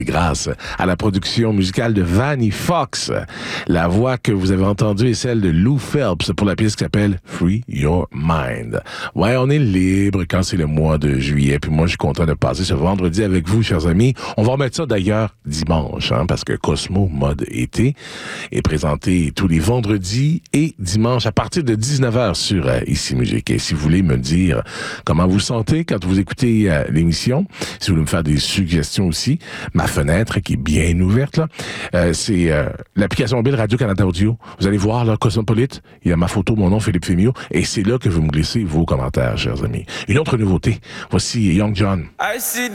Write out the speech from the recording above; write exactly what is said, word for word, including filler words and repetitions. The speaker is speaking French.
Grâce à la production musicale de Vanny Fox. La voix que vous avez entendue est celle de Lou Phelps pour la pièce qui s'appelle Free Your Mind. Ouais, on est libre quand c'est le mois de juillet. Puis moi, je suis content de passer ce vendredi avec vous, chers amis. On va remettre ça d'ailleurs dimanche, hein, parce que Cosmo Mode Été est présenté tous les vendredis et dimanches à partir de dix-neuf heures sur euh, Ici Musique. Et si vous voulez me dire comment vous sentez quand vous écoutez euh, l'émission, si vous voulez me faire des suggestions aussi, ma fenêtre qui est bien ouverte là, euh, c'est euh, l'application mobile Radio-Canada Audio. Vous allez voir là, Cosmopolite, il y a ma photo, mon nom, Philippe Fémio, et c'est là que vous me glissez vos commentaires, chers amis. Une autre nouveauté, voici Young John.